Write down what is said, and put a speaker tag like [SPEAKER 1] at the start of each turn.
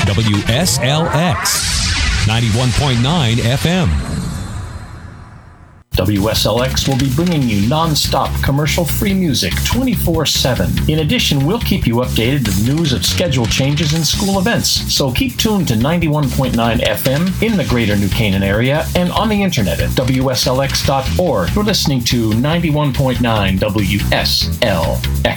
[SPEAKER 1] WSLX 91.9 FM.
[SPEAKER 2] WSLX will be bringing you non-stop commercial-free music 24/7. In addition, we'll keep you updated with news of schedule changes and school events. So keep tuned to 91.9 FM in the greater New Canaan area and on the internet at WSLX.org. You're listening to 91.9 WSLX.